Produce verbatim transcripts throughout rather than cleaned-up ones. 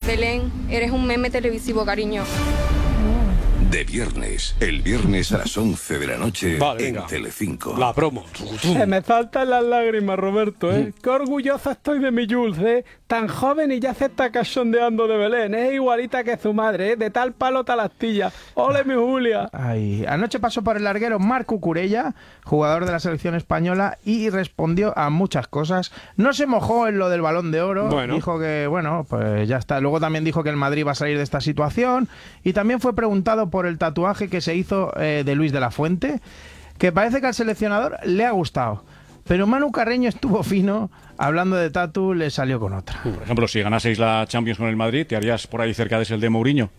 Belén, eres un meme televisivo, cariño. De viernes, el viernes a las once de la noche, vale, en venga. Telecinco. La promo. Se me saltan las lágrimas, Roberto, ¿eh? Qué orgullosa estoy de mi Jules, ¿eh? Tan joven y ya se está cachondeando de Belén. Es igualita que su madre, ¿eh? De tal palo tal astilla. ¡Ole, mi Julia! Ay, anoche pasó por el larguero Marc Cucurella, jugador de la selección española, y respondió a muchas cosas. No se mojó en lo del Balón de Oro. Bueno. Dijo que, bueno, pues ya está. Luego también dijo que el Madrid va a salir de esta situación. Y también fue preguntado por el tatuaje que se hizo eh, de Luis de la Fuente, que parece que al seleccionador le ha gustado. Pero Manu Carreño estuvo fino, hablando de tatu, le salió con otra. Por ejemplo, si ganaseis la Champions con el Madrid, ¿te harías por ahí cerca de ese el de Mourinho?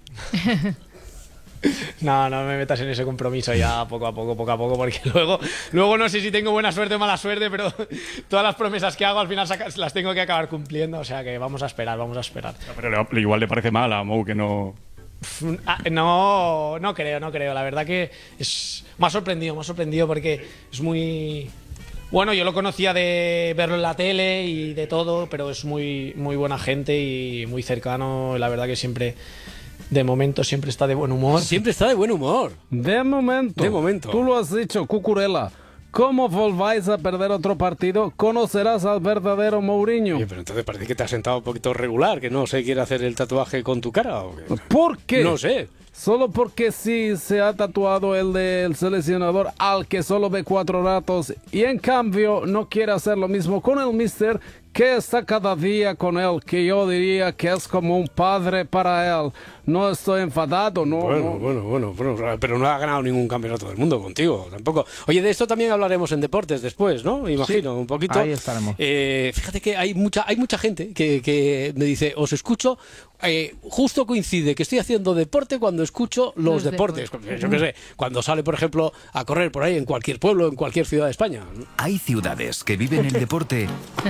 No, no me metas en ese compromiso ya poco a poco, poco a poco, porque luego, luego no sé si tengo buena suerte o mala suerte, pero todas las promesas que hago al final las tengo que acabar cumpliendo, o sea que vamos a esperar, vamos a esperar. Pero le- igual le parece mal a Mou que no... Ah, No, no creo, no creo. La verdad que es, me ha sorprendido, me ha sorprendido porque es muy... Bueno, yo lo conocía de verlo en la tele y de todo, pero es muy, muy buena gente y muy cercano. La verdad que siempre, de momento, siempre está de buen humor. Siempre está de buen humor. De momento. De momento. Tú lo has dicho, Cucurella. ¿Cómo volváis a perder otro partido? Conocerás al verdadero Mourinho. Oye, pero entonces parece que te has sentado un poquito regular, que no se quiere hacer el tatuaje con tu cara, ¿o qué? ¿Por qué? No sé. Solo porque sí se ha tatuado el del seleccionador al que solo ve cuatro ratos y en cambio no quiere hacer lo mismo con el mister que está cada día con él, que yo diría que es como un padre para él. No estoy enfadado, no. Bueno, no. bueno, bueno, bueno, pero no ha ganado ningún campeonato del mundo contigo, tampoco. Oye, de esto también hablaremos en deportes después, ¿no? Imagino, Sí, un poquito. ahí estaremos. Eh, fíjate que hay mucha, hay mucha gente que, que me dice, os escucho, eh, justo coincide que estoy haciendo deporte cuando escucho los, Los deportes. Yo qué sé, cuando sale, por ejemplo, a correr por ahí en cualquier pueblo, en cualquier ciudad de España. Hay ciudades que viven el deporte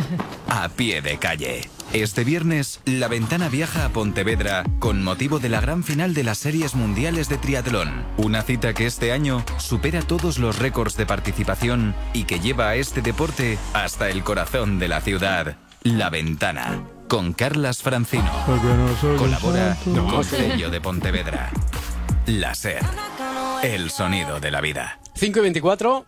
a pie de calle. Este viernes, La Ventana viaja a Pontevedra con motivo de la gran final de las Series Mundiales de Triatlón. Una cita que este año supera todos los récords de participación y que lleva a este deporte hasta el corazón de la ciudad. La Ventana, con Carlas Francino. Colabora con Sello de Pontevedra. La SER, el sonido de la vida. cinco y veinticuatro.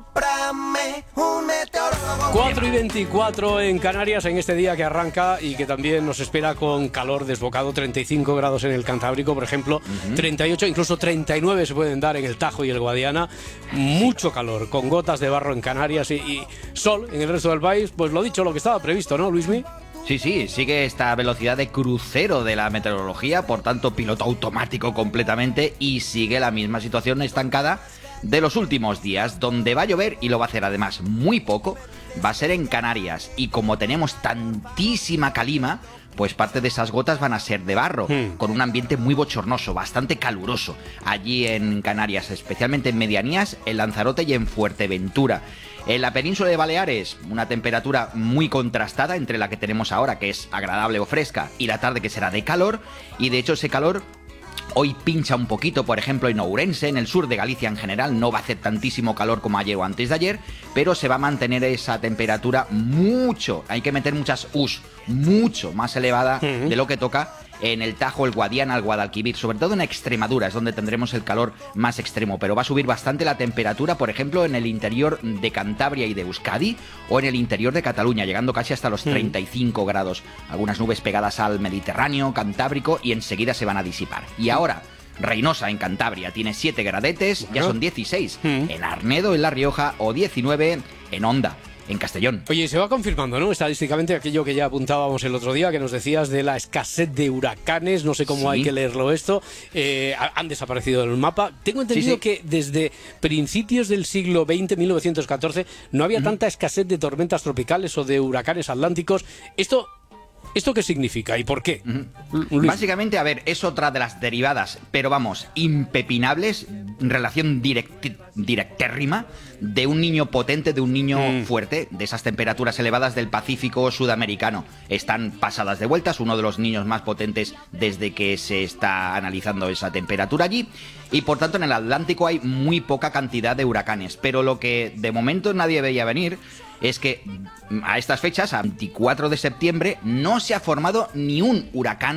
Cómprame un meteorólogo. cuatro y veinticuatro en Canarias en este día que arranca y que también nos espera con calor desbocado, treinta y cinco grados en el Cantábrico, por ejemplo, uh-huh. treinta y ocho, incluso treinta y nueve se pueden dar en el Tajo y el Guadiana. Mucho calor, con gotas de barro en Canarias y, y sol en el resto del país. Pues lo dicho, lo que estaba previsto, ¿no, Luismi? Sí, sí, sigue esta velocidad de crucero de la meteorología, por tanto piloto automático completamente, y sigue la misma situación estancada de los últimos días. Donde va a llover, y lo va a hacer además muy poco, va a ser en Canarias, y como tenemos tantísima calima, pues parte de esas gotas van a ser de barro, hmm. con un ambiente muy bochornoso, bastante caluroso, allí en Canarias, especialmente en Medianías, en Lanzarote y en Fuerteventura. En la península de Baleares, una temperatura muy contrastada entre la que tenemos ahora, que es agradable o fresca, y la tarde, que será de calor, y de hecho ese calor hoy pincha un poquito, por ejemplo, en Ourense, en el sur de Galicia en general. No va a hacer tantísimo calor como ayer o antes de ayer, pero se va a mantener esa temperatura mucho, hay que meter muchas us, mucho más elevada uh-huh. de lo que toca en el Tajo, el Guadiana, el Guadalquivir, sobre todo en Extremadura, es donde tendremos el calor más extremo, pero va a subir bastante la temperatura, por ejemplo, en el interior de Cantabria y de Euskadi, o en el interior de Cataluña, llegando casi hasta los treinta y cinco grados. Algunas nubes pegadas al Mediterráneo, Cantábrico, y enseguida se van a disipar. Y ahora, Reinosa en Cantabria tiene siete gradetes, bueno. ya son dieciséis. Mm. En Arnedo, en La Rioja, o diecinueve en Onda, en Castellón. Oye, se va confirmando, ¿no? Estadísticamente aquello que ya apuntábamos el otro día, que nos decías de la escasez de huracanes, no sé cómo sí. hay que leerlo esto, eh, han desaparecido del mapa. Tengo entendido sí, sí. que desde principios del siglo veinte, mil novecientos catorce, no había uh-huh. tanta escasez de tormentas tropicales o de huracanes atlánticos. Esto... ¿Esto qué significa y por qué? Uh-huh. Básicamente, a ver, es otra de las derivadas, pero vamos, impepinables, relación direct, directérrima de un niño potente, de un niño mm. fuerte, de esas temperaturas elevadas del Pacífico sudamericano. Están pasadas de vueltas, uno de los niños más potentes desde que se está analizando esa temperatura allí, y por tanto en el Atlántico hay muy poca cantidad de huracanes, pero lo que de momento nadie veía venir es que a estas fechas, a veinticuatro de septiembre, no se ha formado ni un huracán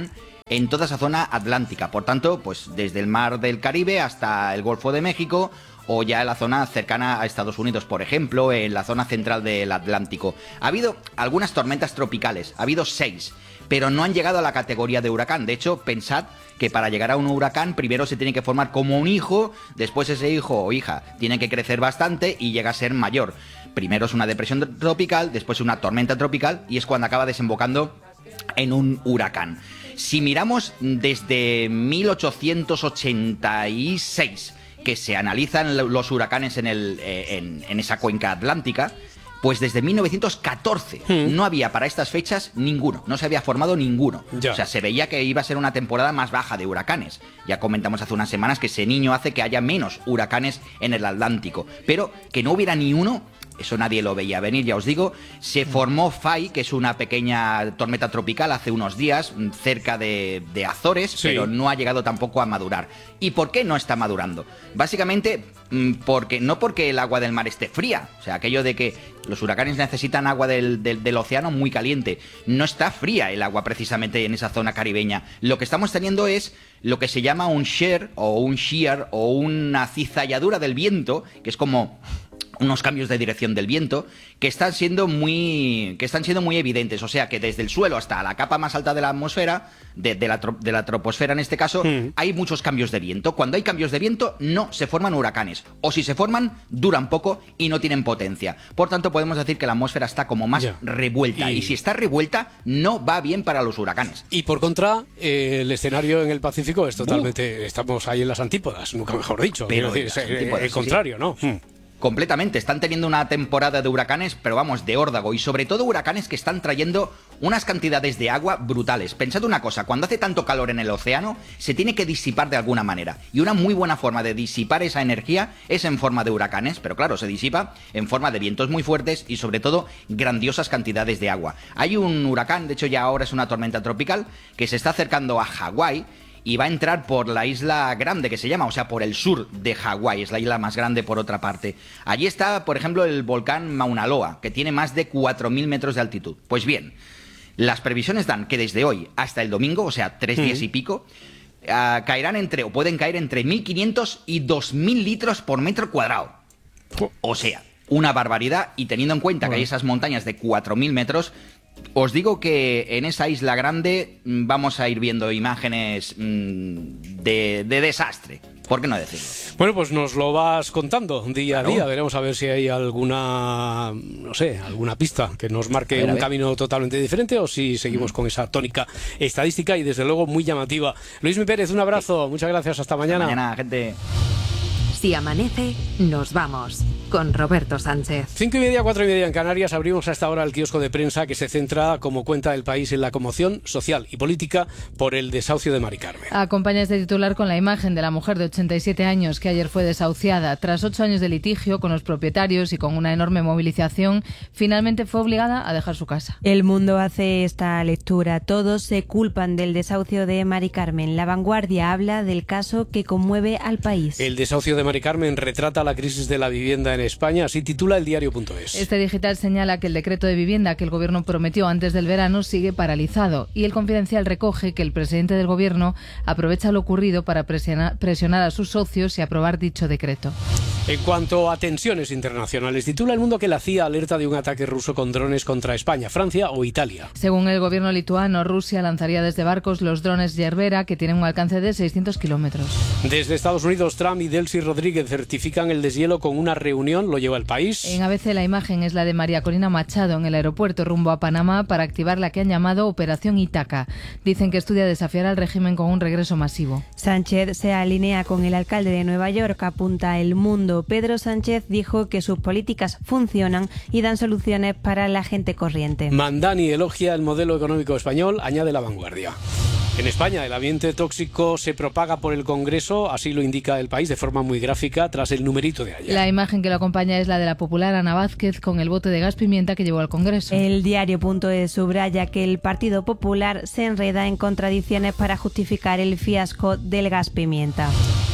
en toda esa zona atlántica. Por tanto, pues desde el mar del Caribe hasta el Golfo de México, o ya en la zona cercana a Estados Unidos, por ejemplo, en la zona central del Atlántico. Ha habido algunas tormentas tropicales, ha habido seis, pero no han llegado a la categoría de huracán. De hecho, pensad que para llegar a un huracán primero se tiene que formar como un hijo, después ese hijo o hija tiene que crecer bastante y llega a ser mayor. Primero es una depresión tropical, después una tormenta tropical y es cuando acaba desembocando en un huracán. Si miramos desde mil ochocientos ochenta y seis, que se analizan los huracanes en, el, en, en esa cuenca atlántica, pues desde mil novecientos catorce mm. no había para estas fechas ninguno, no se había formado ninguno. Ya. O sea, se veía que iba a ser una temporada más baja de huracanes. Ya comentamos hace unas semanas que ese niño hace que haya menos huracanes en el Atlántico, pero que no hubiera ni uno, eso nadie lo veía venir, ya os digo. Se formó Fay, que es una pequeña tormenta tropical, hace unos días, cerca de, de Azores, sí. pero no ha llegado tampoco a madurar. ¿Y por qué no está madurando? Básicamente, porque no porque el agua del mar esté fría, o sea, aquello de que los huracanes necesitan agua del, del, del océano muy caliente. No está fría el agua precisamente en esa zona caribeña. Lo que estamos teniendo es lo que se llama un shear, o un shear, o una cizalladura del viento, que es como unos cambios de dirección del viento que están siendo muy que están siendo muy evidentes. O sea que desde el suelo hasta la capa más alta de la atmósfera, de, de, la, de la troposfera en este caso, mm. hay muchos cambios de viento. Cuando hay cambios de viento no se forman huracanes, o si se forman duran poco y no tienen potencia. Por tanto podemos decir que la atmósfera está como más yeah. revuelta, y... y si está revuelta no va bien para los huracanes. Y por contra, eh, el escenario en el Pacífico es totalmente, uh. estamos ahí en las antípodas, nunca mejor dicho. Pero decir, es, antípodas, el contrario, sí, sí. ¿no? Mm. Completamente, están teniendo una temporada de huracanes, pero vamos, de órdago, y sobre todo huracanes que están trayendo unas cantidades de agua brutales. Pensad una cosa, cuando hace tanto calor en el océano, se tiene que disipar de alguna manera, y una muy buena forma de disipar esa energía es en forma de huracanes, pero claro, se disipa en forma de vientos muy fuertes y sobre todo grandiosas cantidades de agua. Hay un huracán, de hecho ya ahora es una tormenta tropical, que se está acercando a Hawái, y va a entrar por la isla grande que se llama, o sea, por el sur de Hawái, es la isla más grande por otra parte. Allí está, por ejemplo, el volcán Mauna Loa, que tiene más de cuatro mil metros de altitud. Pues bien, las previsiones dan que desde hoy hasta el domingo, o sea, tres días y pico, uh, caerán entre, o pueden caer entre mil quinientos y dos mil litros por metro cuadrado. O sea, una barbaridad, y teniendo en cuenta que hay esas montañas de cuatro mil metros, os digo que en esa isla grande vamos a ir viendo imágenes de, de desastre. ¿Por qué no decirlo? Bueno, pues nos lo vas contando día a día. Veremos a ver si hay alguna, no sé, alguna pista que nos marque ver, un camino totalmente diferente, o si seguimos mm. con esa tónica estadística y desde luego muy llamativa. Luismi Pérez, un abrazo. Sí. Muchas gracias. Hasta mañana. Hasta mañana, gente. Si amanece, nos vamos con Roberto Sánchez. Cinco y media, cuatro y media en Canarias. Abrimos a esta hora el kiosco de prensa que se centra, como cuenta el país, en la conmoción social y política por el desahucio de Mari Carmen. Acompaña este titular con la imagen de la mujer de ochenta y siete años que ayer fue desahuciada. Tras ocho años de litigio con los propietarios y con una enorme movilización, finalmente fue obligada a dejar su casa. El Mundo hace esta lectura. Todos se culpan del desahucio de Mari Carmen. La Vanguardia habla del caso que conmueve al país. El desahucio de Mari Carmen retrata la crisis de la vivienda en España, así titula el diario punto es. Este digital señala que el decreto de vivienda que el gobierno prometió antes del verano sigue paralizado, y el Confidencial recoge que el presidente del gobierno aprovecha lo ocurrido para presionar, presionar a sus socios y aprobar dicho decreto. En cuanto a tensiones internacionales, titula El Mundo que la C I A alerta de un ataque ruso con drones contra España, Francia o Italia. Según el gobierno lituano, Rusia lanzaría desde barcos los drones Yerbera, que tienen un alcance de seiscientos kilómetros. Desde Estados Unidos, Trump y Delcy Rodríguez certifican el deshielo con una reunión, lo lleva el país. En A B C la imagen es la de María Corina Machado en el aeropuerto rumbo a Panamá para activar la que han llamado Operación Ítaca. Dicen que estudia desafiar al régimen con un regreso masivo. Sánchez se alinea con el alcalde de Nueva York, apunta El Mundo. Pedro Sánchez dijo que sus políticas funcionan y dan soluciones para la gente corriente. Mandani elogia el modelo económico español, añade La Vanguardia. En España, el ambiente tóxico se propaga por el Congreso, así lo indica el país de forma muy gráfica tras el numerito de ayer. La imagen que lo acompaña es la de la popular Ana Vázquez con el bote de gas pimienta que llevó al Congreso. El diario punto es subraya que el Partido Popular se enreda en contradicciones para justificar el fiasco del gas pimienta.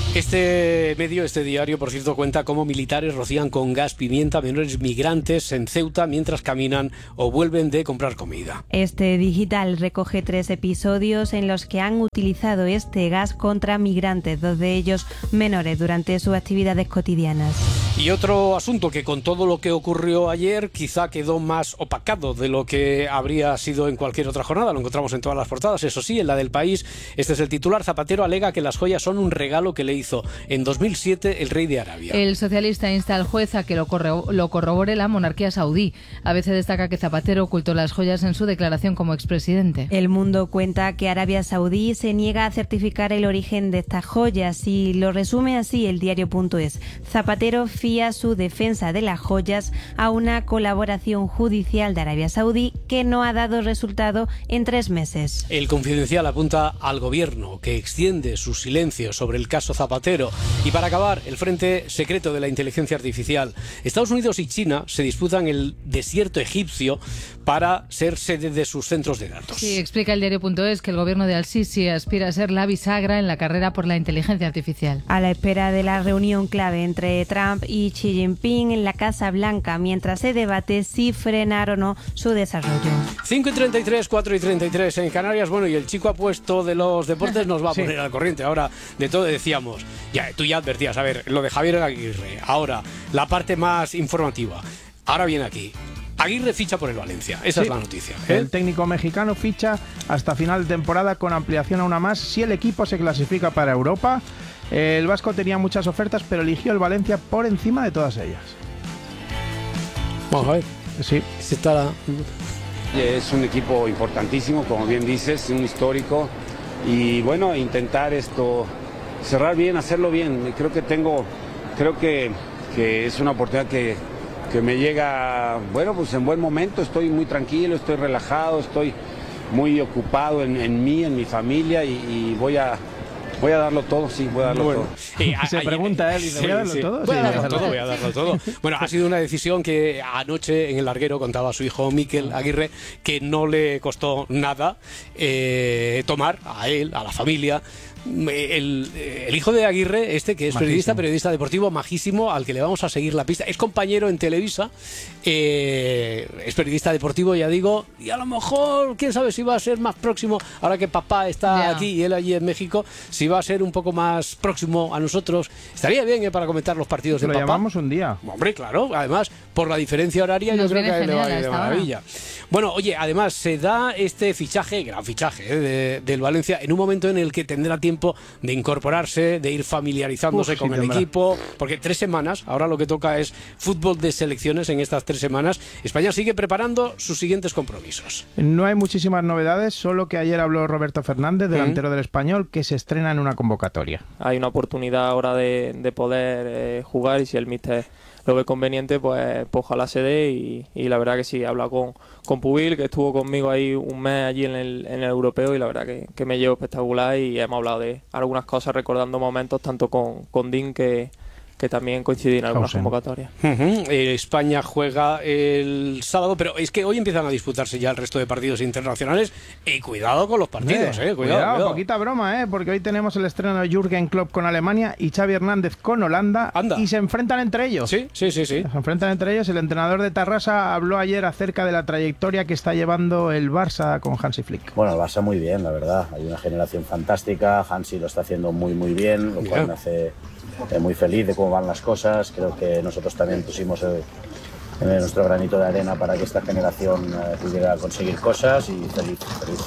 Este medio, este diario, por cierto, cuenta cómo militares rocían con gas pimienta a menores migrantes en Ceuta mientras caminan o vuelven de comprar comida. Este digital recoge tres episodios en los que han utilizado este gas contra migrantes, dos de ellos menores, durante sus actividades cotidianas. Y otro asunto que con todo lo que ocurrió ayer quizá quedó más opacado de lo que habría sido en cualquier otra jornada. Lo encontramos en todas las portadas, eso sí, en la del País. Este es el titular. Zapatero alega que las joyas son un regalo que le hizo en dos mil siete el rey de Arabia. El socialista insta al juez a que lo, corro- lo corrobore la monarquía saudí. A veces destaca que Zapatero ocultó las joyas en su declaración como expresidente. El Mundo cuenta que Arabia Saudí se niega a certificar el origen de estas joyas y lo resume así el diario punto es. Zapatero fía su defensa de las joyas a una colaboración judicial de Arabia Saudí que no ha dado resultado en tres meses. El Confidencial apunta al gobierno que extiende su silencio sobre el caso Zapatero. Y para acabar, el frente secreto de la inteligencia artificial. Estados Unidos y China se disputan el desierto egipcio para ser sede de sus centros de datos. Sí, explica el diario punto es que el gobierno de Al-Sisi aspira a ser la bisagra en la carrera por la inteligencia artificial. A la espera de la reunión clave entre Trump y Xi Jinping en la Casa Blanca, mientras se debate si frenar o no su desarrollo. cinco y treinta y tres, cuatro y treinta y tres en Canarias. Bueno, y el chico apuesto de los deportes nos va a Sí. poner al corriente. Ahora, de todo decíamos, ya tú ya advertías, a ver, lo de Javier Aguirre. Ahora, la parte más informativa. Ahora viene aquí. Aguirre ficha por el Valencia. Esa Sí. es la noticia. ¿eh? El técnico mexicano ficha hasta final de temporada con ampliación a una más si el equipo se clasifica para Europa. El vasco tenía muchas ofertas, pero eligió el Valencia por encima de todas ellas. Vamos a ver. Sí. Si está la... Es un equipo importantísimo, como bien dices, un histórico. Y bueno, intentar esto, cerrar bien, hacerlo bien. Creo que tengo, creo que, que es una oportunidad que, que me llega, bueno, pues en buen momento. Estoy muy tranquilo, estoy relajado, estoy muy ocupado en, en mí, en mi familia y, y voy a... Voy a darlo todo, sí, voy a darlo Bueno, todo. eh, a- Se ayer- pregunta él y dice, ¿voy a darlo sí. todo? Voy a Sí, darlo voy a todo, darlo voy a darlo todo. Bueno, ha sido una decisión que anoche en el larguero contaba su hijo Miquel Aguirre que no le costó nada eh, tomar a él, a la familia. El, el hijo de Aguirre, este que es Majísimo. periodista, periodista deportivo majísimo, al que le vamos a seguir la pista, es compañero en Televisa, eh, es periodista deportivo, ya digo, y a lo mejor, quién sabe si va a ser más próximo, ahora que papá está Ya. aquí y él allí en México, si va a ser un poco más próximo a nosotros. Estaría bien eh, para comentar los partidos de Lo papá. llamamos un día. Hombre, claro, además, por la diferencia horaria, Nos yo creo viene que le va a genial ir a de esta hora. maravilla. Bueno, oye, además se da este fichaje, gran fichaje eh, de- del Valencia, en un momento en el que tendrá tiempo de incorporarse, de ir familiarizándose Uf, con sí, el tendrá. equipo, porque tres semanas, ahora lo que toca es fútbol de selecciones en estas tres semanas. España sigue preparando sus siguientes compromisos. No hay muchísimas novedades, solo que ayer habló Roberto Fernández, delantero del Español, que se estrena en una convocatoria. Hay una oportunidad ahora de, de poder eh, jugar y si el míster lo ve conveniente, pues, pues ojalá se dé y, y la verdad que sí, habla con, con Pubil, que estuvo conmigo ahí un mes allí en el, en el europeo y la verdad que, que me llevo espectacular y hemos hablado de algunas cosas recordando momentos tanto con, con Dean que, que también coincidí en algunas Hausen. convocatorias. Ujú. Eh, España juega el sábado, pero es que hoy empiezan a disputarse ya el resto de partidos internacionales y cuidado con los partidos, eh, cuidado, cuidado. poquita broma, ¿eh? Porque hoy tenemos el estreno de Jürgen Klopp con Alemania y Xavi Hernández con Holanda. Anda. Y se enfrentan entre ellos. Sí, sí, sí, sí. Se enfrentan entre ellos. El entrenador de Tarrasa habló ayer acerca de la trayectoria que está llevando el Barça con Hansi Flick. Bueno, el Barça muy bien, la verdad. Hay una generación fantástica. Hansi lo está haciendo muy, muy bien, lo cual me hace eh, muy feliz de cómo van las cosas. Creo que nosotros también pusimos eh, eh, nuestro granito de arena para que esta generación eh, pudiera conseguir cosas y feliz, feliz.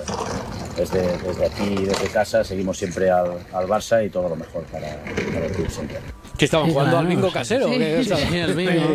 Eh, desde, desde aquí, desde casa, seguimos siempre al, al Barça y todo lo mejor para, para el club siempre. Que estaban jugando al bingo casero. Sí, ¿qué? sí, sí, el bingo.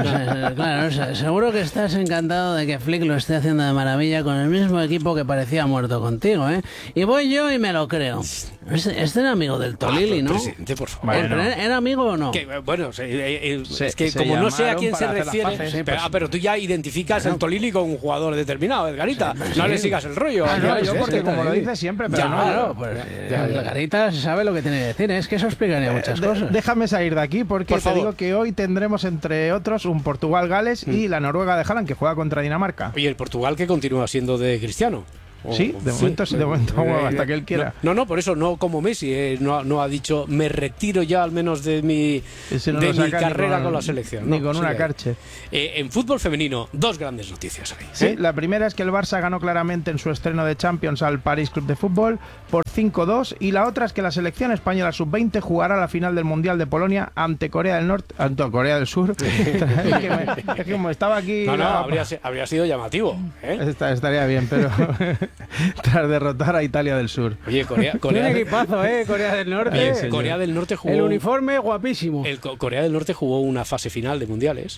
Claro, se- seguro que estás encantado de que Flick lo esté haciendo de maravilla con el mismo equipo que parecía muerto contigo, ¿eh? Y voy yo y me lo creo. Este, este era amigo del Tolili, Ah, ¿no? presidente, por favor. ¿Era, ¿Era amigo o no? Que, eh, bueno, se- eh, eh, Se- es que se como no sé a llamaron quién se para hacer las refiere, paces. pero, Sí, ah, pero tú ya identificas el Tolili con un jugador determinado, Edgarita. No le sigas el rollo. Ah, no, ¿no? yo Sí, porque sí, como sí. lo dice siempre, pero Ya, no. Claro, pues Ya, eh, ya. la Garita sabe lo que tiene que decir, es que eso explicaría muchas De- cosas. Déjame salir de aquí porque Por te favor. digo que hoy tendremos entre otros un Portugal-Gales y la Noruega de Haaland que juega contra Dinamarca. Oye, el Portugal que continúa siendo de Cristiano. Sí, de momento, sí, de momento Eh, hasta que él quiera. No, no, por eso no como Messi, eh, no, no ha dicho me retiro ya al menos de mi, Ese no de lo mi saca ni carrera con- con, la selección. ni no, con sigue una ahí. carche. Eh, en fútbol femenino, dos grandes noticias ahí. Sí, la primera es que el Barça ganó claramente en su estreno de Champions al París Club de Fútbol por cinco dos, y la otra es que la selección española sub veinte jugará la final del Mundial de Polonia ante Corea del Norte, ante Corea del Sur. es, que me- es que como estaba aquí... No, no, la- habría, si- habría sido llamativo. ¿eh? Esta- estaría bien, pero tras derrotar a Italia del Sur. Oye, Corea, Corea, Tiene equipazo, ¿eh? Corea del Norte. Bien, señor. Corea del Norte jugó. El uniforme guapísimo. El Co- Corea del Norte jugó una fase final de mundiales.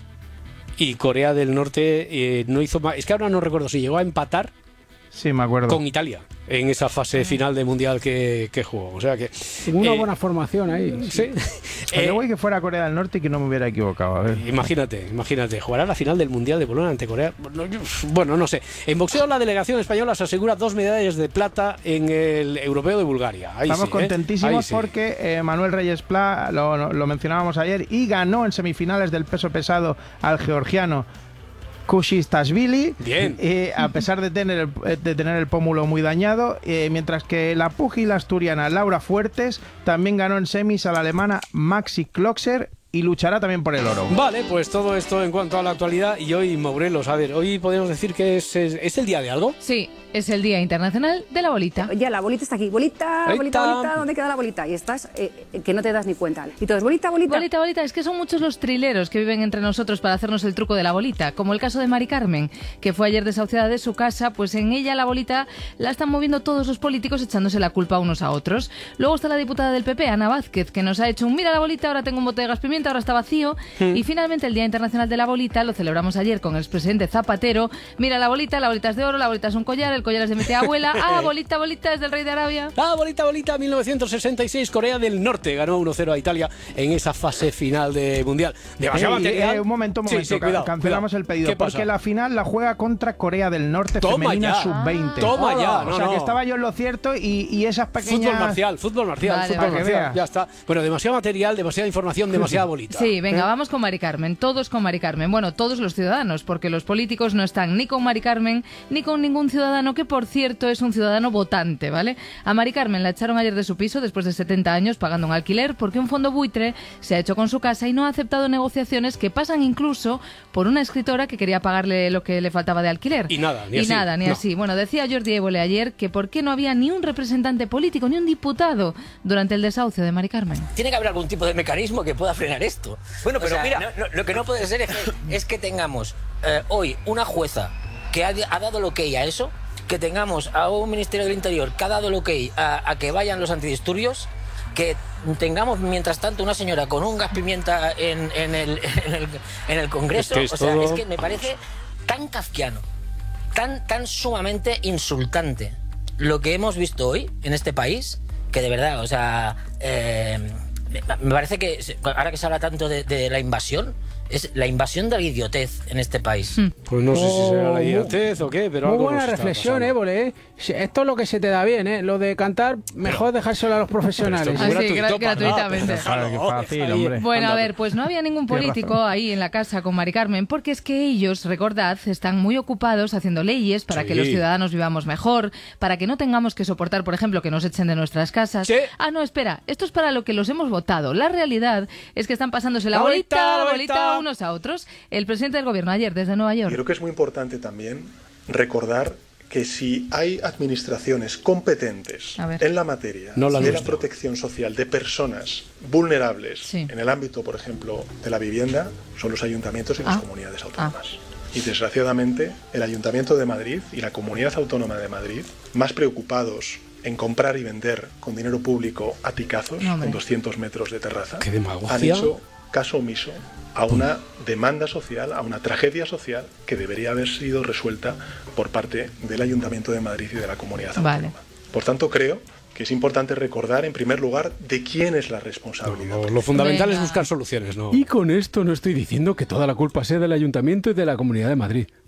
Y Corea del Norte eh, no hizo más. Es que ahora no recuerdo si llegó a empatar Sí, me acuerdo. con Italia en esa fase final de mundial que, que jugó. O sea que. Una eh, buena formación ahí. Sí. Estaría guay que fuera Corea del Norte y que no me hubiera equivocado. A ver. Imagínate, imagínate, jugará la final del Mundial de Polonia ante Corea. Bueno, yo- bueno, no sé. En boxeo la delegación española se asegura dos medallas de plata en el Europeo de Bulgaria. Ahí Estamos sí, ¿eh? Ahí contentísimos sí. porque eh, Manuel Reyes Pla, lo, lo mencionábamos ayer, y ganó en semifinales del peso pesado al georgiano Kushistashvili. Bien. Eh, a pesar de tener el, de tener el pómulo muy dañado, eh, mientras que la púgil asturiana Laura Fuertes también ganó en semis a la alemana Maxi Kloxer y luchará también por el oro. Vale, pues todo esto en cuanto a la actualidad. Y hoy, Morelos, a ver, hoy podemos decir que es, es, ¿es el día de algo. Sí, es el Día Internacional de la Bolita. Ya, la bolita está aquí. Bolita, Ahí bolita, está. bolita, ¿dónde queda la bolita? Y estás, eh, que no te das ni cuenta. Y todo es bolita, bolita. Bolita, bolita, es que son muchos los trileros que viven entre nosotros para hacernos el truco de la bolita, como el caso de Mari Carmen, que fue ayer desahuciada de su casa, pues en ella la bolita la están moviendo todos los políticos echándose la culpa unos a otros. Luego está la diputada del P P, Ana Vázquez, que nos ha hecho un mira la bolita, ahora tengo un bote de gas pimienta, ahora está vacío. Y finalmente el Día Internacional de la Bolita lo celebramos ayer con el expresidente Zapatero. Mira la bolita, la bolita es de oro, la bolita es un collar, el collar es de mi tía abuela. Ah, bolita, bolita es del rey de Arabia. Ah, bolita, bolita, mil novecientos sesenta y seis, Corea del Norte ganó uno cero a Italia en esa fase final de Mundial. Demasiado Eh, material. eh, un momento, un Sí, momento, sí, ca- cuidado, cancelamos cuidado. el pedido, ¿Qué pasa? porque la final la juega contra Corea del Norte Toma femenina ya. sub veinte. Toma ya, no, o sea, no. que estaba yo en lo cierto y, y esas pequeñas... Fútbol marcial, fútbol marcial, Vale, fútbol vale. marcial. Para que Ya está. Bueno, demasiado material, demasiada información, demasiada bolita. Sí, venga, ¿Eh? vamos con Mari Carmen, todos con Mari Carmen. Bueno, todos los ciudadanos, porque los políticos no están ni con Mari Carmen ni con ningún ciudadano, que por cierto es un ciudadano votante, ¿vale? A Mari Carmen la echaron ayer de su piso después de setenta años pagando un alquiler porque un fondo buitre se ha hecho con su casa y no ha aceptado negociaciones que pasan incluso por una escritora que quería pagarle lo que le faltaba de alquiler. Y nada, ni y así. nada, ni No. así. Bueno, decía Jordi Évole ayer que por qué no había ni un representante político, ni un diputado durante el desahucio de Mari Carmen. Tiene que haber algún tipo de mecanismo que pueda frenar esto. Bueno, pero O sea, mira- no- no- lo que no puede ser es que, es que tengamos eh, hoy una jueza que ha, ha dado el ok a eso, que tengamos a un Ministerio del Interior que ha dado el ok a, a que vayan los antidisturbios, que tengamos mientras tanto una señora con un gas pimienta en, en, el, en, el, en el Congreso. Es que es o sea, todo- es que me parece tan kafkiano, tan, tan sumamente insultante lo que hemos visto hoy en este país, que de verdad, o sea, eh, me me parece que se- ahora que se habla tanto de, de la invasión, es la invasión de la idiotez en este país. Pues no sé si será la Oh, idiotez o qué, pero Muy algo buena nos está reflexión, pasando. Évole, ¿eh? Si- Esto es lo que se te da bien, ¿eh? Lo de cantar, mejor dejárselo a los profesionales. Pero esto es muy Ah, sí, gra- gratuitamente. Claro, qué fácil, Ahí. hombre. Bueno, a Anda. ver, pues no había ningún Tienes político razón. ahí en la casa con Mari Carmen, porque es que ellos, recordad, están muy ocupados haciendo leyes para Sí. que los ciudadanos vivamos mejor, para que no tengamos que soportar, por ejemplo, que nos echen de nuestras casas. Sí. Ah, no, espera, esto es para lo que los hemos votado. La realidad es que están pasándose la La bolita, bolita, la la bolita, bolita. unos a otros. El presidente del gobierno ayer desde Nueva Y York. creo que es muy importante también recordar que si hay administraciones competentes A ver. en la materia No la de la nuestra. protección social de personas vulnerables Sí. en el ámbito, por ejemplo, de la vivienda, son los ayuntamientos y las Ah. comunidades autónomas. Y desgraciadamente, el Ayuntamiento de Madrid y la Comunidad Autónoma de Madrid, más preocupados en comprar y vender con dinero público aticazos No, hombre. con doscientos metros de terraza, Qué demagogia. han hecho caso omiso a una demanda social, a una tragedia social que debería haber sido resuelta por parte del Ayuntamiento de Madrid y de la Comunidad Autónoma. Vale. Por tanto, creo que es importante recordar, en primer lugar, de quién es la responsabilidad. Lo, lo fundamental Venga. es buscar soluciones, ¿no? Y con esto no estoy diciendo que toda la culpa sea del Ayuntamiento y de la Comunidad de Madrid.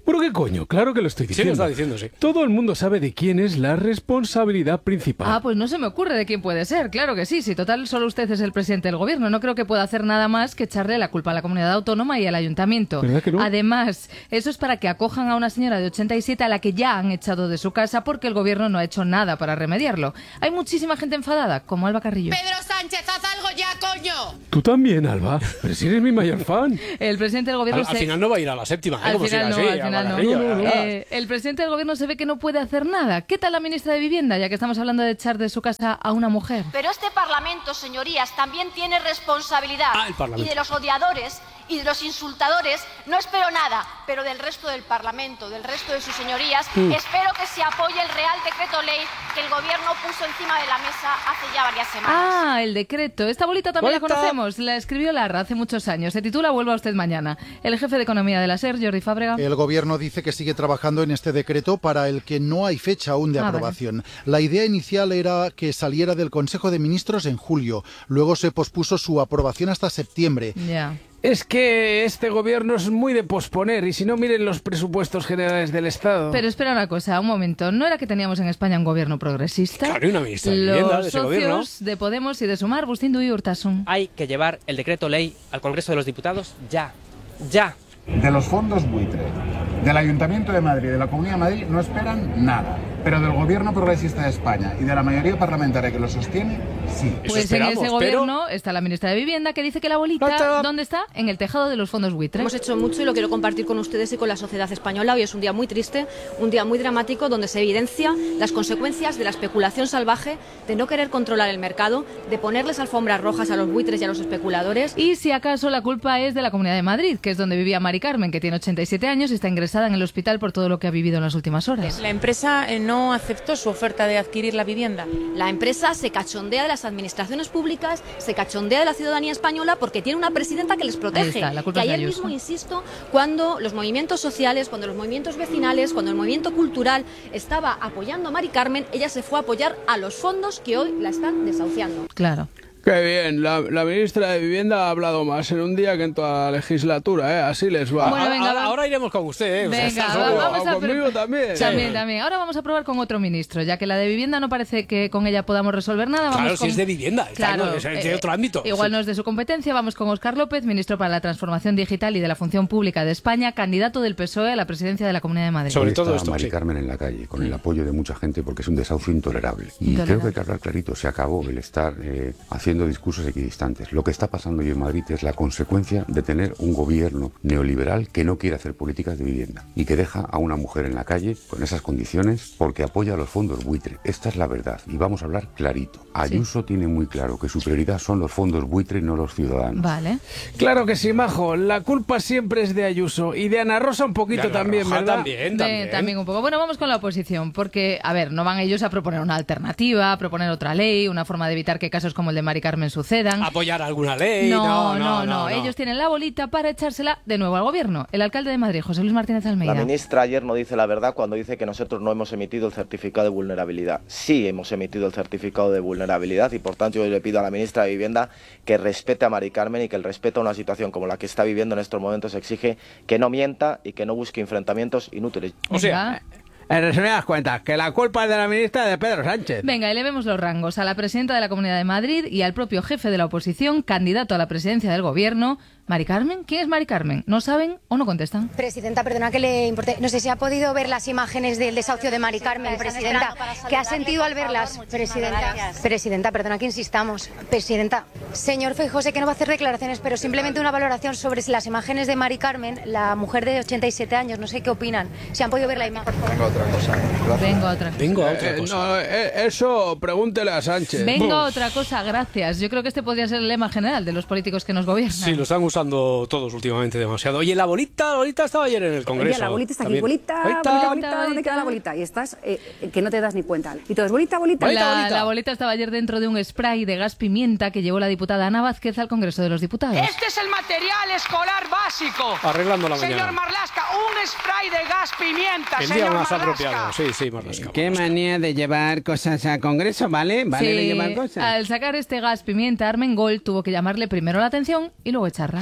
¿Pero qué coño? Claro que lo estoy Sí, diciendo. lo está diciendo, sí. Todo el mundo sabe de quién es la responsabilidad principal. Ah, pues no se me ocurre de quién puede ser. Claro que sí, si total solo usted es el presidente del gobierno. No creo que pueda hacer nada más que echarle la culpa a la comunidad autónoma y al ayuntamiento. ¿Verdad que no? Además, eso es para que acojan a una señora de ochenta y siete a la que ya han echado de su casa porque el gobierno no ha hecho nada para remediarlo. Hay muchísima gente enfadada, como Alba Carrillo. Pedro Sánchez, haz algo ya, coño. Tú también, Alba. Pero si eres mi mayor fan. El presidente del gobierno Al, al se... final no va a ir a la séptima, ¿eh? Al Como final siga no, así, al final a no. Barbarrillo, No, no, no. ¿verdad? Eh, el presidente del gobierno se ve que no puede hacer nada. ¿Qué tal la ministra de Vivienda, ya que estamos hablando de echar de su casa a una mujer? Pero este Parlamento, señorías, también tiene responsabilidad. Ah, el Parlamento. Y de los odiadores y de los insultadores no espero nada, pero del resto del Parlamento, del resto de sus señorías, Mm. espero que se apoye el Real Decreto Ley que el Gobierno puso encima de la mesa hace ya varias semanas. Ah, el decreto. Esta bolita también la Bolita. conocemos. La escribió Larra hace muchos años. Se titula Vuelva usted mañana. El jefe de economía de la SER, Jordi Fábrega. El gobierno dice que sigue trabajando en este decreto para el que no hay fecha aún de Ah, aprobación. La idea inicial era que saliera del Consejo de Ministros en julio. Luego se pospuso su aprobación hasta septiembre. Ya. Es que este gobierno es muy de posponer, y si no, miren los presupuestos generales del Estado. Pero espera una cosa, un momento. ¿No era que teníamos en España un gobierno progresista? Claro, y una ministra de Vivienda Los de ese gobierno. socios de Podemos y de Sumar, Bustindu y Urtasun. Hay que llevar el decreto ley al Congreso de los Diputados ya. Ya. De los fondos buitre, del Ayuntamiento de Madrid, de la Comunidad de Madrid, no esperan nada. Pero del Gobierno Progresista de España y de la mayoría parlamentaria que lo sostiene, sí. Pues en ese gobierno está la ministra de Vivienda que dice que la bolita, ¿dónde está? En el tejado de los fondos buitre. Hemos hecho mucho y lo quiero compartir con ustedes y con la sociedad española. Hoy es un día muy triste, un día muy dramático, donde se evidencia las consecuencias de la especulación salvaje, de no querer controlar el mercado, de ponerles alfombras rojas a los buitres y a los especuladores. Y si acaso la culpa es de la Comunidad de Madrid, que es donde vivía Mari Carmen, que tiene ochenta y siete años y está ingresada en el hospital por todo lo que ha vivido en las últimas horas. La empresa eh, no aceptó su oferta de adquirir la vivienda. La empresa se cachondea de las administraciones públicas, se cachondea de la ciudadanía española porque tiene una presidenta que les protege. Ahí está, la culpa que es de ayer Ayuso. mismo, insisto, cuando los movimientos sociales, cuando los movimientos vecinales, cuando el movimiento cultural estaba apoyando a Mari Carmen, ella se fue a apoyar a los fondos que hoy la están desahuciando. Claro. Qué bien, la, la ministra de Vivienda ha hablado más en un día que en toda la legislatura, ¿eh? Así les va. Bueno, venga, ahora, va. ahora iremos con usted, ¿eh? O sea, Venga, está va- solo- vamos a conmigo pro- también. También, Sí. también. Ahora vamos a probar con otro ministro, ya que la de Vivienda no parece que con ella podamos resolver nada. Vamos Claro, si con... es de vivienda, está, Claro, ¿no? es de eh, otro ámbito. Igual Sí. no es de su competencia. Vamos con Óscar López, ministro para la Transformación Digital y de la Función Pública de España, candidato del P S O E a la presidencia de la Comunidad de Madrid. Hoy está Mari Carmen en la calle, con el apoyo de mucha gente, porque es un desahucio intolerable. Y Intolerable. creo que hay que hablar clarito, se acabó el estar eh, haciendo discursos equidistantes. Lo que está pasando hoy en Madrid es la consecuencia de tener un gobierno neoliberal que no quiere hacer políticas de vivienda y que deja a una mujer en la calle con esas condiciones porque apoya a los fondos buitre. Esta es la verdad y vamos a hablar clarito. Ayuso tiene muy claro que su prioridad son los fondos buitre y no los ciudadanos. Vale. Claro que sí, Majo. La culpa siempre es de Ayuso y de Ana Rosa un poquito De Ana también, Rosa ¿verdad? también, De- también un poco. Bueno, vamos con la oposición, porque, a ver, no van ellos a proponer una alternativa, a proponer otra ley, una forma de evitar que casos como el de Mari Carmen sucedan. Apoyar alguna ley. No, No, no, no, no, no. Ellos tienen la bolita para echársela de nuevo al gobierno. El alcalde de Madrid, José Luis Martínez La Almeida. ministra ayer no dice la verdad cuando dice que nosotros no hemos emitido el certificado de vulnerabilidad. Sí hemos emitido el certificado de vulnerabilidad y por tanto yo le pido a la ministra de Vivienda que respete a Mari Carmen y que el respeto a una situación como la que está viviendo en estos momentos exige que no mienta y que no busque enfrentamientos inútiles. O sea, en resumidas cuentas, que la culpa es de la ministra de Pedro Sánchez. Venga, elevemos los rangos a la presidenta de la Comunidad de Madrid y al propio jefe de la oposición, candidato a la presidencia del gobierno. Mari Carmen, ¿quién es Mari Carmen? ¿No saben o no contestan? Presidenta, perdona que le importe. No sé si ha podido ver las imágenes del desahucio de Mari Carmen, Presidenta. ¿Qué ha sentido al verlas, Presidenta? Presidenta, perdona que insistamos. Presidenta, señor Feijóo, sé que no va a hacer declaraciones, pero simplemente una valoración sobre si las imágenes de Mari Carmen, la mujer de ochenta y siete años, no sé qué opinan. Si han podido ver la imagen. Venga otra cosa. Vengo a otra cosa. Vengo a otra Eh, cosa. no, eh, eso pregúntele a Sánchez. Vengo a otra cosa, gracias. Yo creo que este podría ser el lema general de los políticos que nos gobiernan. Sí, lo están usando todos últimamente demasiado. Oye, la bolita, la bolita estaba ayer en el Congreso. Oye, la bolita está aquí. también. Bolita, Bolita. bolita, bolita, ¿dónde queda la bolita? Y estás eh, que no te das ni cuenta. Y todo es bolita, bolita. La, la bolita estaba ayer dentro de un spray de gas pimienta que llevó la diputada Ana Vázquez al Congreso de los Diputados. Este es el material escolar básico. Arreglando la Señor mañana. Marlaska, un spray de gas pimienta, El día señor más Marlaska. apropiado. Sí, sí, Marlaska. Qué manía de llevar cosas al Congreso, ¿vale? ¿Vale Sí, de llevar cosas? al sacar este gas pimienta, Armengol tuvo que llamarle primero la atención y luego echarla.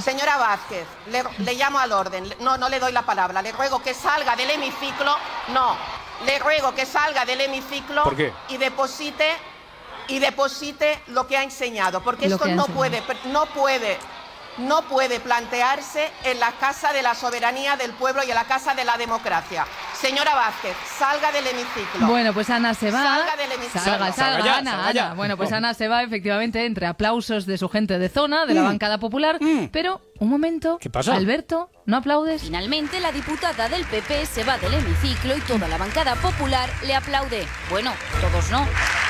Señora Vázquez, le, le llamo al orden. No, no le doy la palabra. Le ruego que salga del hemiciclo. No, le ruego que salga del hemiciclo. ¿Por qué? y deposite y deposite lo que ha enseñado, porque Lo esto que ha no enseñado. puede, no puede. No puede plantearse en la casa de la soberanía del pueblo y en la casa de la democracia. Señora Vázquez, salga del hemiciclo. Bueno, pues Ana se va. Salga del hemiciclo. Salga, salga, ya, Ana, salga ya. Ana. Bueno, pues Ana se va efectivamente entre aplausos de su gente de zona, de la Mm. bancada popular. Pero, un momento. ¿Qué pasa? Alberto, ¿no aplaudes? Finalmente, la diputada del P P se va del hemiciclo y toda la bancada popular le aplaude. Bueno, todos no.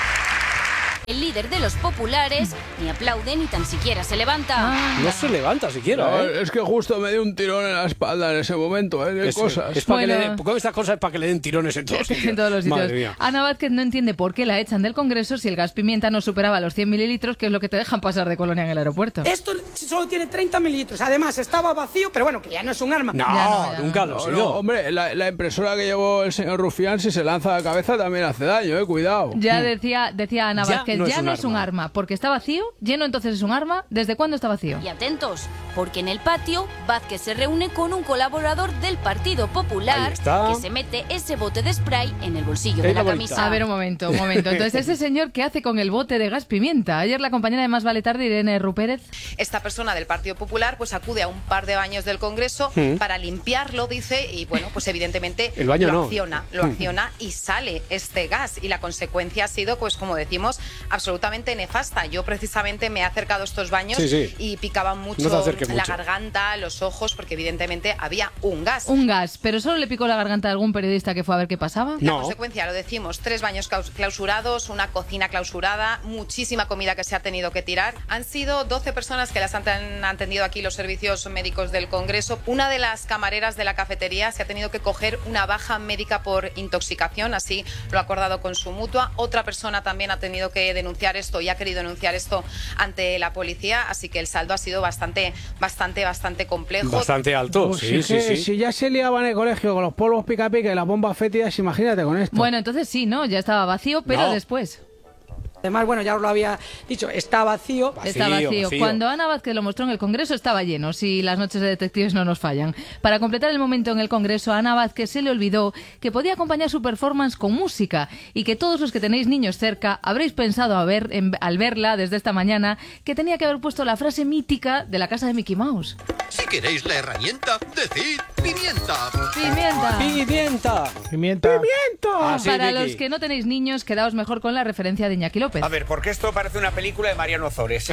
El líder de los populares ni aplaude ni tan siquiera se levanta. No se levanta siquiera, No, ¿eh? es que justo me dio un tirón en la espalda en ese momento, ¿eh? Qué Es, cosas. es para que le Bueno. den, con estas cosas es para que le den tirones en todos sitios. En todos los sitios. Madre mía. Ana Vázquez no entiende por qué la echan del Congreso si el gas pimienta no superaba los cien mililitros, que es lo que te dejan pasar de colonia en el aeropuerto. Esto solo tiene treinta mililitros. Además, estaba vacío, pero bueno, que ya no es un arma. No, Ya no, ya nunca lo No, ha no, sido. hombre, la, la impresora que llevó el señor Rufián, si se lanza a la cabeza, también hace daño, eh, cuidado. Ya decía, decía Ana Ya Vázquez, no es ya un no es un arma. arma, porque está vacío, lleno entonces es un arma. ¿Desde cuándo está vacío? Y atentos, porque en el patio Vázquez se reúne con un colaborador del Partido Ahí Popular está. que se mete ese bote de spray en el bolsillo Es de la la bolita. camisa. A ver, un momento, un momento. Entonces, ese señor, ¿qué hace con el bote de gas pimienta? Ayer la compañera de Más Vale Tarde, Irene Rupérez. Esta persona del Partido Popular pues acude a un par de baños del Congreso Mm. para limpiarlo, dice, y bueno, pues evidentemente El baño lo no. acciona, lo Mm. acciona y sale este gas. Y la consecuencia ha sido, pues como decimos, absolutamente nefasta. Yo precisamente me he acercado a estos baños Sí, sí. y picaban No mucho te acerques la mucho. garganta, los ojos, porque evidentemente había un gas. Un gas, pero solo le picó la garganta a algún periodista que fue a ver qué pasaba. La consecuencia, lo decimos, tres baños claus- clausurados, una cocina clausurada, muchísima comida que se ha tenido que tirar. Han sido doce personas que las han han atendido aquí los servicios médicos del Congreso. Una de las camareras de la cafetería se ha tenido que coger una baja médica por intoxicación, así lo ha acordado con su mutua. Otra persona también ha tenido que denunciar esto y ha querido denunciar esto ante la policía, así que el saldo ha sido bastante, bastante, bastante complejo. Bastante alto, Pues sí, si, sí, que- sí. si ya se liaban en el colegio con los polvos pica pica y las bombas fétidas, imagínate con esto. Bueno, entonces sí, ¿no? Ya estaba vacío, pero No. después. Además, bueno, ya os lo había dicho, está vacío. Está vacío. Cuando Ana Vázquez lo mostró en el Congreso estaba lleno, si las noches de detectives no nos fallan. Para completar el momento en el Congreso, a Ana Vázquez se le olvidó que podía acompañar su performance con música y que todos los que tenéis niños cerca habréis pensado a ver, en- al verla desde esta mañana que tenía que haber puesto la frase mítica de la casa de Mickey Mouse. Si queréis la herramienta, decid pimienta. ¡Pimienta! ¡Pimienta! Pimienta. Ah, sí, Para Vicky. los que no tenéis niños, quedaos mejor con la referencia de Iñaki López. A ver, porque esto parece una película de Mariano Ozores.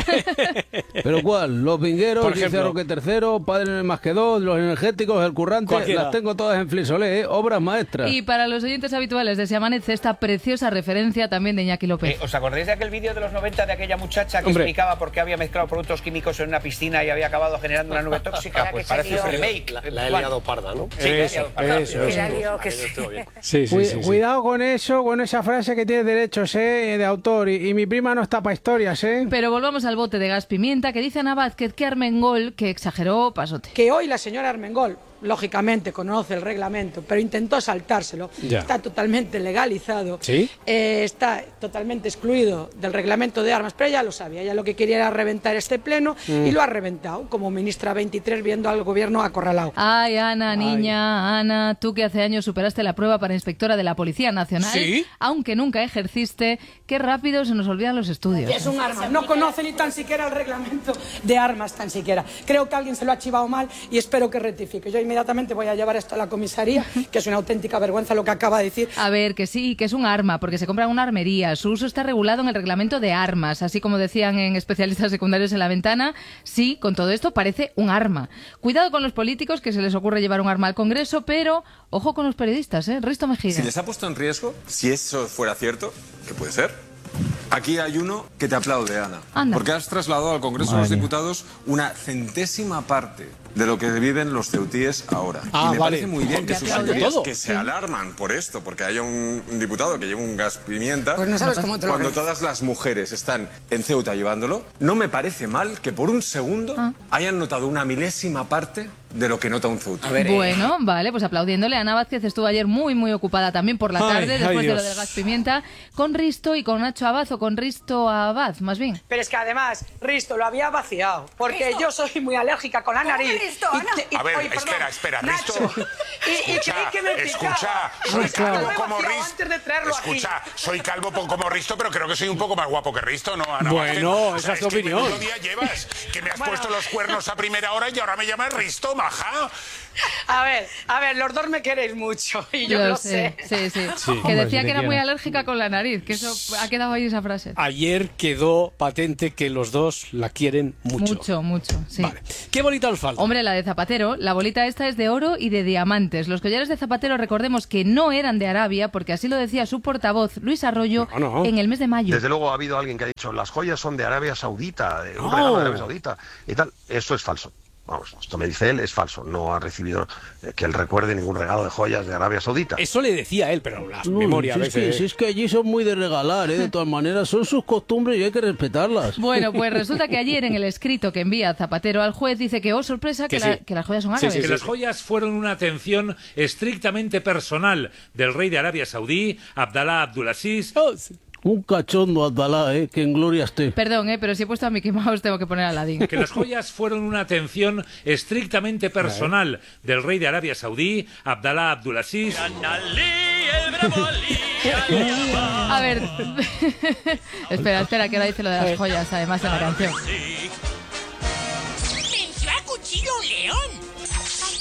¿Pero cuál? Los vingueros, Por Dice ejemplo. Roque tercero, Padre no hay más que dos, los energéticos, el currante, Cualquiera. las tengo todas en Flisolé, ¿eh? Obras maestras. Y para los oyentes habituales de Si Amanece, esta preciosa referencia también de Iñaki López. Eh, ¿Os acordáis de aquel vídeo de los noventa de aquella muchacha que Hombre. explicaba por qué había mezclado productos químicos en una piscina y había acabado generando una nube tóxica? Pues parece un remake. La, la he liado parda, ¿no? Sí, la he Eso, liado parda. eso, eso. La he liado que sí. Sí, sí, Cui- sí, sí. Cuidado con eso, con esa frase que tiene derechos, ¿eh? De autor. Y, y mi prima no está para historias, ¿eh? Pero volvamos al bote de gas pimienta que dice Ana Vázquez que Armengol, que exageró, pasote. Que hoy la señora Armengol, lógicamente, conoce el reglamento, pero intentó saltárselo. Ya. Está totalmente legalizado. ¿Sí? Eh, está totalmente excluido del reglamento de armas, pero ella lo sabía. Ella lo que quería era reventar este pleno Mm. y lo ha reventado, como ministra veintitrés, viendo al gobierno acorralado. Ay, Ana, niña, Ana, tú que hace años superaste la prueba para inspectora de la Policía Nacional, ¿Sí? aunque nunca ejerciste, qué rápido se nos olvidan los estudios. Es un arma. No conoce ni tan siquiera el reglamento de armas, tan siquiera. Creo que alguien se lo ha chivado mal y espero que rectifique. Yo inmediatamente voy a llevar esto a la comisaría, que es una auténtica vergüenza lo que acaba de decir. A ver, que sí, que es un arma, porque se compra en una armería. Su uso está regulado en el reglamento de armas, así como decían en especialistas secundarios en la ventana. Sí, con todo esto parece un arma. Cuidado con los políticos que se les ocurre llevar un arma al Congreso, pero ojo con los periodistas, ¿eh? Risto Mejía. Si les ha puesto en riesgo, si eso fuera cierto, que puede ser, aquí hay uno que te aplaude, Ana. Anda. Porque has trasladado al Congreso de Madre los mía. Diputados una centésima parte de lo que viven los ceutíes ahora. Ah, y me vale. parece muy bien que sus Aplaude señorías todo. que se alarman por esto, porque haya un, un diputado que lleva un gas pimienta, Pues no sabes cómo te lo cuando agradeces. todas las mujeres están en Ceuta llevándolo, no me parece mal que por un segundo Ah. hayan notado una milésima parte de lo que nota un ceutí. Bueno, vale, pues aplaudiéndole. Ana Vázquez estuvo ayer muy, muy ocupada también por la Ay, tarde, ay, después de Dios. lo del gas pimienta, con Risto y con Nacho Abad, o con Risto Abad, más bien. Pero es que además, Risto lo había vaciado, porque ¿Risto? yo soy muy alérgica con la ¿Cómo que nariz. Risto, Y Ana? te- y- A ver, oye, perdón, espera, espera, Nacho. Risto. Y, y Escucha, creí que me picaba. escucha, soy Lo he calvo como vaciado Risto. antes de traerlo Escucha, aquí. soy calvo po- como Risto, pero creo que soy un poco más guapo que Risto, ¿no, Ana? Bueno, Vázquez? esa es tu que opinión. menudo día llevas, que me has puesto los cuernos a primera hora y ahora me llamas Risto, maja. A ver, a ver, los dos me queréis mucho y yo lo, sé. Sí, sí. Sí. Que Hombre, decía si te que era muy quiere. alérgica con la nariz, que eso ha quedado ahí esa frase. Ayer quedó patente que los dos la quieren mucho. Mucho, mucho, sí. ¿Qué bolita os falta? Hombre, la de Zapatero, la bolita esta es de oro y de diamantes. Los collares de Zapatero, recordemos que no eran de Arabia, porque así lo decía su portavoz, Luis Arroyo, No, no. en el mes de mayo. Desde luego ha habido alguien que ha dicho las joyas son de Arabia Saudita, de un Oh. regalo de Arabia Saudita y tal. Eso es falso. Vamos, esto me dice él, es falso. No ha recibido eh, que él recuerde ningún regalo de joyas de Arabia Saudita. Eso le decía él, pero las No, memorias si a es, que, veces. si es que allí son muy de regalar, ¿eh? De todas maneras, son sus costumbres y hay que respetarlas. Bueno, pues resulta que ayer en el escrito que envía Zapatero al juez dice que, oh, sorpresa, que, Que la- sí. que las joyas son árabes. Que las joyas fueron una atención estrictamente personal del rey de Arabia Saudí, Abdalá Abdulaziz. Un cachondo, Abdalá, ¿eh? Que en gloria esté. Perdón, eh, pero si he puesto a Mickey Mouse tengo que poner a Aladdin. Que las joyas fueron una atención estrictamente personal del rey de Arabia Saudí, Abdalá Abdulaziz. A ver, espera, espera, que ahora dice lo de las joyas, además, en la canción.